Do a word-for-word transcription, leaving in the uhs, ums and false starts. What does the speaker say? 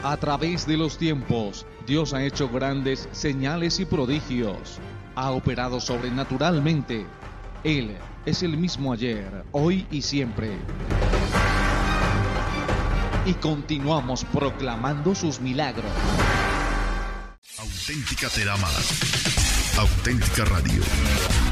A través de los tiempos, Dios ha hecho grandes señales y prodigios. Ha operado sobrenaturalmente. Él es el mismo ayer, hoy y siempre. Y continuamos proclamando sus milagros. Auténtica Terama. Auténtica Radio.